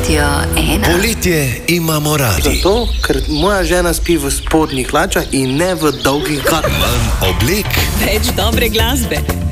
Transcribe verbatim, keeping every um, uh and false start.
Radio ena. Poletje imamo radi. Zato, ker moja žena spi v spodnjih hlačah in ne v dolgih galah. Manj oblek, Več dobre glasbe.